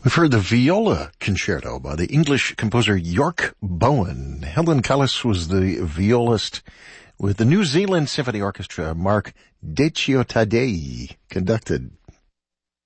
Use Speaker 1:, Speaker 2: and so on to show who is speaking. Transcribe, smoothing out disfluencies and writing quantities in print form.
Speaker 1: We've heard the Viola Concerto by the English composer York Bowen. Helen Cullis was the violist, with the New Zealand Symphony Orchestra. Mark Deciottadei conducted.